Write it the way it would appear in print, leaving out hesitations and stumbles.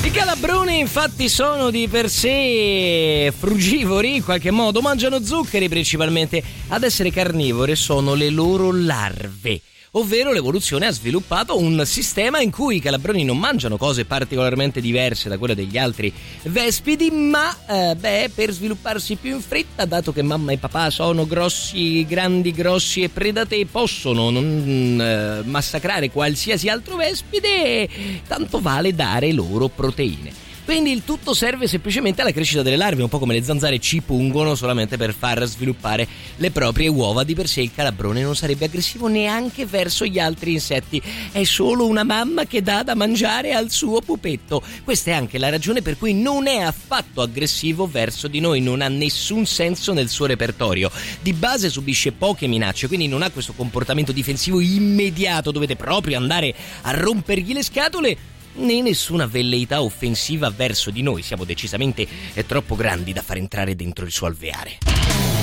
I calabroni infatti sono di per sé frugivori, in qualche modo mangiano zuccheri principalmente. Ad essere carnivore sono le loro larve, ovvero l'evoluzione ha sviluppato un sistema in cui i calabroni non mangiano cose particolarmente diverse da quelle degli altri vespidi, ma per svilupparsi più in fretta, dato che mamma e papà sono grandi e predati, possono non massacrare qualsiasi altro vespide, tanto vale dare loro proteine. Quindi il tutto serve semplicemente alla crescita delle larve, un po' come le zanzare ci pungono solamente per far sviluppare le proprie uova. Di per sé il calabrone non sarebbe aggressivo neanche verso gli altri insetti, è solo una mamma che dà da mangiare al suo pupetto. Questa è anche la ragione per cui non è affatto aggressivo verso di noi, non ha nessun senso nel suo repertorio. Di base subisce poche minacce, quindi non ha questo comportamento difensivo immediato, dovete proprio andare a rompergli le scatole, né nessuna velleità offensiva verso di noi, siamo decisamente troppo grandi da far entrare dentro il suo alveare.